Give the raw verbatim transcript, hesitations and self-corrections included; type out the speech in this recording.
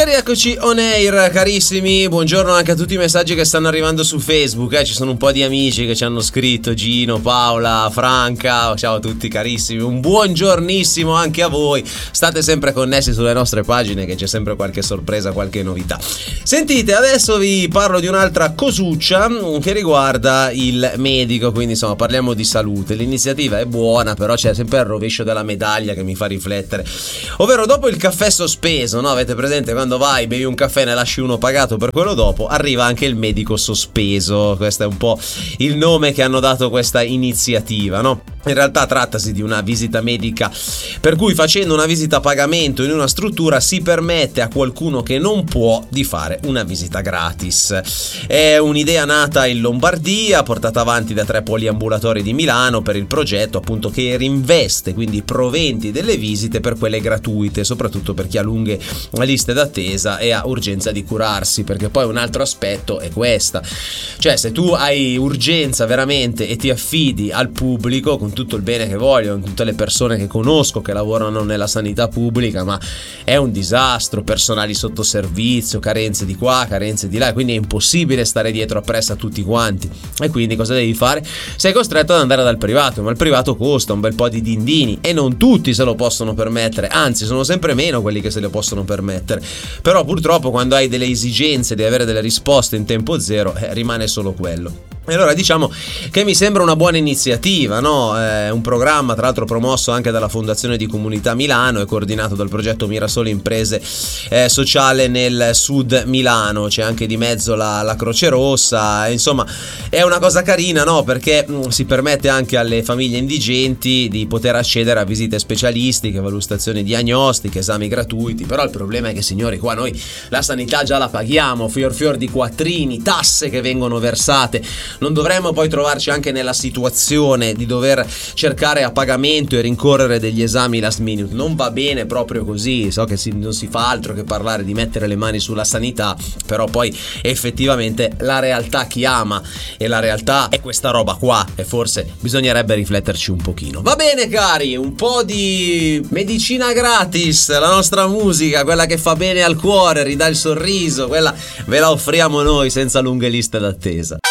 E rieccoci on air, carissimi. Buongiorno anche a tutti i messaggi che stanno arrivando su Facebook, eh. Ci sono un po' di amici che ci hanno scritto, Gino, Paola, Franca. Ciao a tutti carissimi, un buongiornissimo anche a voi. State sempre connessi sulle nostre pagine che c'è sempre qualche sorpresa, qualche novità. Sentite, adesso vi parlo di un'altra cosuccia che riguarda il medico, quindi insomma parliamo di salute. L'iniziativa è buona, però c'è sempre il rovescio della medaglia che mi fa riflettere. Ovvero, dopo il caffè sospeso, no? Avete presente quando vai, bevi un caffè, ne lasci uno pagato per quello dopo, arriva anche il medico sospeso. Questo è un po' il nome che hanno dato questa iniziativa, no? In realtà trattasi di una visita medica per cui, facendo una visita a pagamento in una struttura, si permette a qualcuno che non può di fare una visita gratis. È un'idea nata in Lombardia, portata avanti da tre poliambulatori di Milano per il progetto appunto che reinveste quindi i proventi delle visite per quelle gratuite, soprattutto per chi ha lunghe liste d'attesa e ha urgenza di curarsi, perché poi un altro aspetto è questa: cioè, se tu hai urgenza veramente e ti affidi al pubblico, con tutto il bene che voglio, con tutte le persone che conosco che lavorano nella sanità pubblica, ma è un disastro, personali sotto servizio, carenze di qua, carenze di là, quindi è impossibile stare dietro appresso a tutti quanti. E quindi cosa devi fare? Sei costretto ad andare dal privato, ma il privato costa un bel po' di dindini e non tutti se lo possono permettere, anzi sono sempre meno quelli che se lo possono permettere. Però purtroppo quando hai delle esigenze di avere delle risposte in tempo zero, eh, rimane solo quello. E allora diciamo che mi sembra una buona iniziativa, no? È un programma tra l'altro promosso anche dalla Fondazione di Comunità Milano e coordinato dal progetto Mirasole Imprese eh, Sociale nel Sud Milano. C'è anche di mezzo la, la Croce Rossa. Insomma, è una cosa carina, no? Perché mh, si permette anche alle famiglie indigenti di poter accedere a visite specialistiche, valutazioni diagnostiche, esami gratuiti. Però il problema è che, signori, qua noi la sanità già la paghiamo, fior fior di quattrini, tasse che vengono versate. Non dovremmo poi trovarci anche nella situazione di dover cercare a pagamento e rincorrere degli esami last minute. Non va bene proprio così. So che si, non si fa altro che parlare di mettere le mani sulla sanità, però poi effettivamente la realtà chiama e la realtà è questa roba qua, e forse bisognerebbe rifletterci un pochino. Va bene cari, un po' di medicina gratis, la nostra musica, quella che fa bene al cuore, ridà il sorriso, quella ve la offriamo noi senza lunghe liste d'attesa.